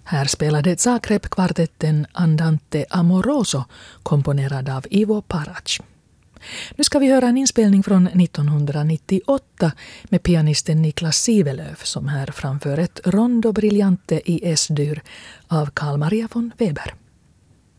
Här spelade Zagreb-kvartetten Andante Amoroso komponerad av Ivo Parac. Nu ska vi höra en inspelning från 1998 med pianisten Niklas Sivelöv som här framför ett Rondo Brillante i S-dur av Carl Maria von Weber.